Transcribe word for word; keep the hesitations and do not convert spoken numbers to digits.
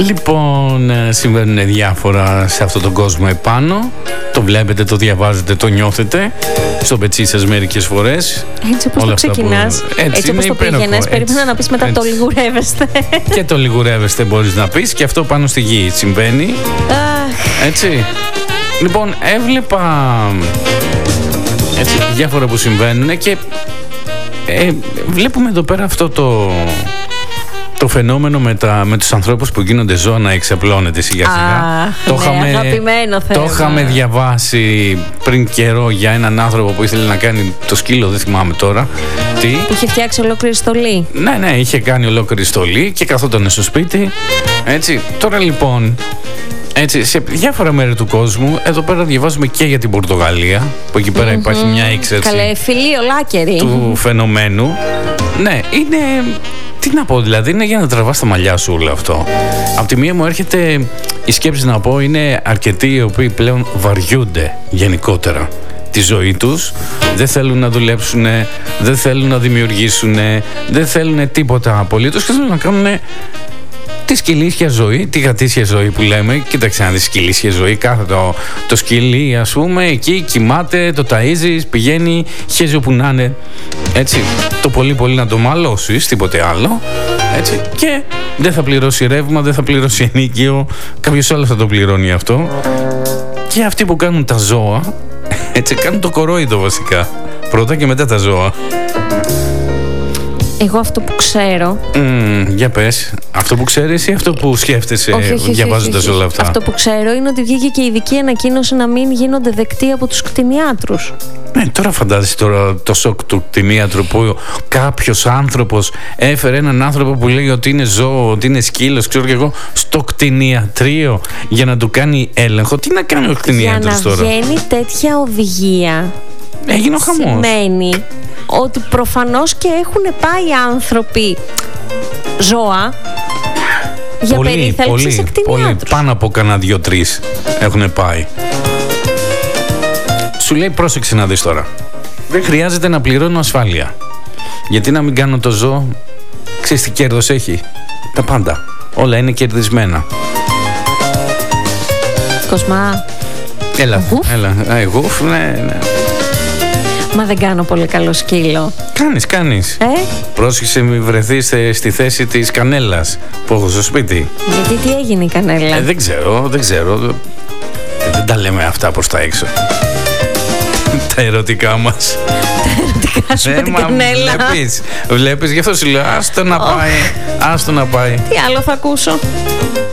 Λοιπόν, συμβαίνουν διάφορα σε αυτόν τον κόσμο επάνω. Το βλέπετε, το διαβάζετε, το νιώθετε στο πετσί σας μερικές φορές. Έτσι όπως το ξεκινάς, που... έτσι, έτσι όπως το πήγαινες, περίμενα να πεις μετά έτσι. Το λιγουρεύεστε. Και το λιγουρεύεστε μπορείς να πεις, και αυτό πάνω στη γη συμβαίνει. Έτσι. Λοιπόν, έβλεπα έτσι, διάφορα που συμβαίνουν και ε, βλέπουμε εδώ πέρα αυτό το... το φαινόμενο με, τα, με τους ανθρώπους που γίνονται ζώα να εξαπλώνεται σιγά σιγά. Ah, το, ναι, είχαμε, το είχαμε διαβάσει πριν καιρό για έναν άνθρωπο που ήθελε να κάνει το σκύλο, δεν θυμάμαι τώρα τι. Που είχε φτιάξει ολόκληρη στολή. Ναι, ναι, είχε κάνει ολόκληρη στολή και καθόταν στο σπίτι. Έτσι, τώρα λοιπόν, έτσι, σε διάφορα μέρη του κόσμου, εδώ πέρα διαβάζουμε και για την Πορτογαλία, που εκεί πέρα mm-hmm. υπάρχει μια έξαρση. Καλέ, φιλί, ολάκερη. Του φαινομένου. Ναι, είναι... Τι να πω, δηλαδή είναι για να τραβάς τα μαλλιά σου όλο αυτό. Απ' τη μία μου έρχεται η σκέψη να πω, είναι αρκετοί οι οποίοι πλέον βαριούνται γενικότερα τη ζωή τους. Δεν θέλουν να δουλέψουν, δεν θέλουν να δημιουργήσουν, δεν θέλουν τίποτα απολύτως και θέλουν να κάνουν τη σκυλίσια ζωή, τη γατήσια ζωή που λέμε. Κοίταξε να δεις, σκυλίσια ζωή, κάθε το, το σκυλί ας πούμε εκεί κοιμάται, το ταΐζεις, πηγαίνει, χέζει όπου να είναι, έτσι, το πολύ πολύ να το μαλώσεις, τίποτε άλλο, έτσι, και δεν θα πληρώσει ρεύμα, δεν θα πληρώσει ενίκιο, κάποιος άλλος θα το πληρώνει αυτό. Και αυτοί που κάνουν τα ζώα, έτσι, κάνουν το κορόιδο βασικά, πρώτα και μετά τα ζώα. Εγώ αυτό που ξέρω. Mm, για πες. Αυτό που ξέρεις ή αυτό που σκέφτεσαι διαβάζοντας όλα αυτά? Αυτό που ξέρω είναι ότι βγήκε και η ειδική ανακοίνωση να μην γίνονται δεκτοί από τους κτηνιάτρους. Ναι, τώρα φαντάζεσαι τώρα το σοκ του κτηνίατρου που κάποιος άνθρωπος έφερε έναν άνθρωπο που λέει ότι είναι ζώο, ότι είναι σκύλος, ξέρω και εγώ, στο κτηνιατρίο για να του κάνει έλεγχο. Τι να κάνει ο κτηνίατρος τώρα? Για να βγαίνει τέτοια οδηγία, έγινε ο χαμός. Σημαίνει ότι προφανώς και έχουν πάει άνθρωποι ζώα για πολύ, περίθαλψη πολύ, σε κτηνιάτρους. Πολύ, πάνω από κανένα δυο-τρεις έχουν πάει. Σου λέει πρόσεξε να δεις τώρα. Δεν χρειάζεται να πληρώνω ασφάλεια. Γιατί να μην κάνω το ζώο? Ξέρεις τι κέρδος έχει? Τα πάντα. Όλα είναι κερδισμένα. Κοσμά. Έλα, έλα. Ε, γουφ, ναι, ναι. Μα δεν κάνω πολύ καλό σκύλο. Κάνεις, κάνεις. Ε? Πρόσεξε μη βρεθείς στη θέση της κανέλας που έχω στο σπίτι. Γιατί τι έγινε η κανέλα? Ε, δεν ξέρω, δεν ξέρω. Ε, δεν τα λέμε αυτά προς τα έξω. Τα ερωτικά μας. Τα ερωτικά σου με την κανέλα. Βλέπεις, βλέπεις, γι' αυτό σου λέω άστο να πάει, άστο να πάει. Τι άλλο θα ακούσω?